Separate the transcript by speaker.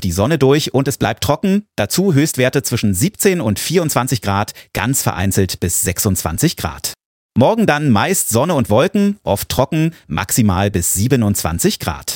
Speaker 1: die Sonne durch und es bleibt trocken. Dazu Höchstwerte zwischen 17 und 24 Grad, ganz vereinzelt bis 26 Grad. Morgen dann meist Sonne und Wolken, oft trocken, maximal bis 27 Grad.